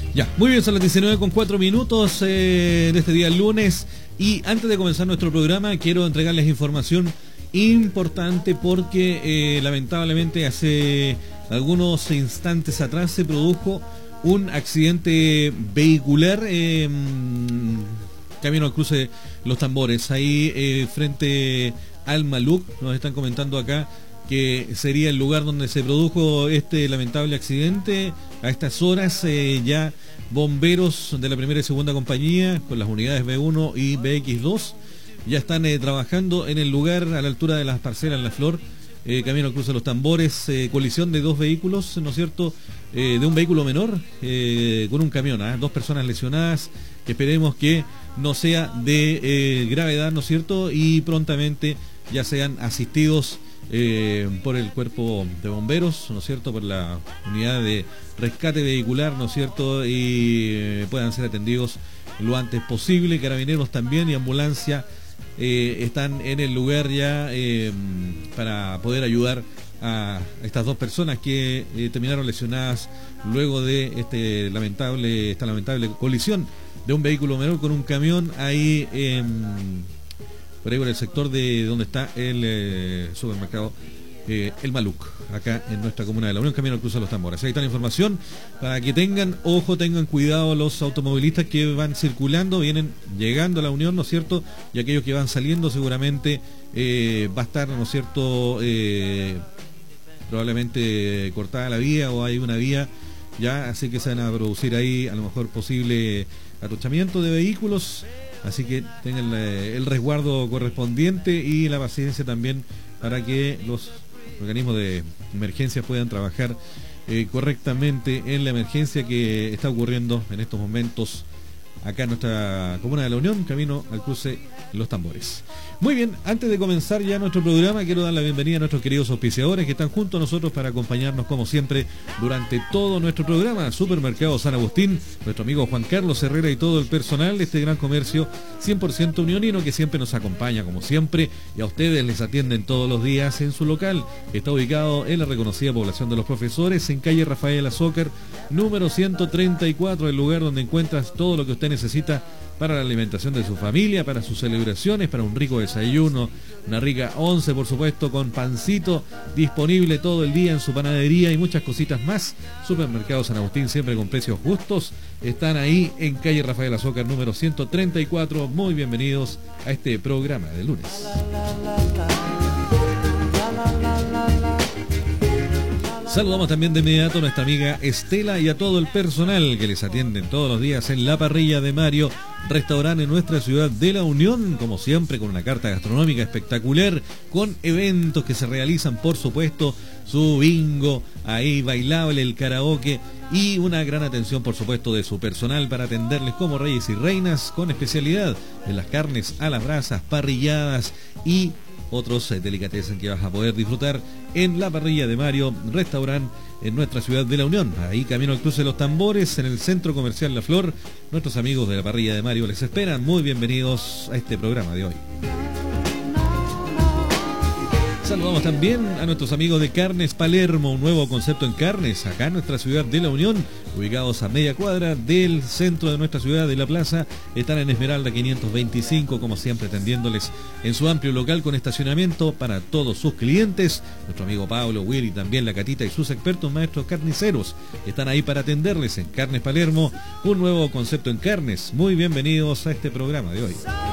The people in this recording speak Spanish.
Ya, muy bien, son las 19:04 de este día lunes. Y antes de comenzar nuestro programa, quiero entregarles información importante porque lamentablemente hace algunos instantes atrás se produjo un accidente vehicular camino al cruce Los Tambores, ahí frente al Maluc. Nos están comentando acá que sería el lugar donde se produjo este lamentable accidente. A estas horas ya bomberos de la primera y segunda compañía con las unidades B1 y BX2 ya están trabajando en el lugar a la altura de las parcelas La Flor, camino al cruce de Los Tambores. Colisión de dos vehículos, ¿no es cierto?, de un vehículo menor con un camión, dos personas lesionadas, que esperemos que no sea de gravedad, ¿no es cierto?, y prontamente ya sean asistidos por el cuerpo de bomberos, ¿no es cierto?, por la unidad de rescate vehicular, ¿no es cierto?, y puedan ser atendidos lo antes posible. Carabineros también y ambulancia están en el lugar ya para poder ayudar a estas dos personas que terminaron lesionadas luego de esta lamentable colisión de un vehículo menor con un camión ahí por ahí por el sector de donde está el supermercado El Maluc, acá en nuestra comuna de La Unión, camino al cruce de Los Tambores. Ahí está la información para que tengan cuidado los automovilistas que van circulando, vienen llegando a La Unión, ¿no es cierto?, y aquellos que van saliendo seguramente va a estar, ¿no es cierto?, probablemente cortada la vía, o hay una vía ya, así que se van a producir ahí a lo mejor posible atrochamiento de vehículos. Así que tengan el resguardo correspondiente y la paciencia también para que los organismos de emergencia puedan trabajar correctamente en la emergencia que está ocurriendo en estos momentos acá en nuestra comuna de La Unión, camino al cruce Los Tambores. Muy bien, antes de comenzar ya nuestro programa, quiero dar la bienvenida a nuestros queridos auspiciadores que están junto a nosotros para acompañarnos como siempre durante todo nuestro programa. Supermercado San Agustín, nuestro amigo Juan Carlos Herrera y todo el personal de este gran comercio 100% unionino que siempre nos acompaña como siempre, y a ustedes les atienden todos los días en su local. Está ubicado en la reconocida población de Los Profesores, en calle Rafael Azócar, número 134, el lugar donde encuentras todo lo que usted necesita para la alimentación de su familia, para sus celebraciones, para un rico desayuno, una rica once, por supuesto, con pancito disponible todo el día en su panadería y muchas cositas más. Supermercado San Agustín, siempre con precios justos. Están ahí en calle Rafael Azócar, número 134. Muy bienvenidos a este programa de lunes. Saludamos también de inmediato a nuestra amiga Estela y a todo el personal que les atienden todos los días en La Parrilla de Mario, restaurante en nuestra ciudad de La Unión, como siempre con una carta gastronómica espectacular, con eventos que se realizan, por supuesto, su bingo ahí bailable, el karaoke y una gran atención, por supuesto, de su personal para atenderles como reyes y reinas, con especialidad en las carnes a las brasas, parrilladas y otros delicatessen que vas a poder disfrutar en La Parrilla de Mario, restaurante en nuestra ciudad de La Unión. Ahí camino al cruce de Los Tambores, en el centro comercial La Flor. Nuestros amigos de La Parrilla de Mario les esperan. Muy bienvenidos a este programa de hoy. Saludamos también a nuestros amigos de Carnes Palermo, un nuevo concepto en carnes, acá en nuestra ciudad de La Unión, ubicados a media cuadra del centro de nuestra ciudad, de la plaza. Están en Esmeralda 525, como siempre, atendiéndoles en su amplio local con estacionamiento para todos sus clientes. Nuestro amigo Pablo, Willy, también la Catita y sus expertos maestros carniceros están ahí para atenderles en Carnes Palermo, un nuevo concepto en carnes. Muy bienvenidos a este programa de hoy.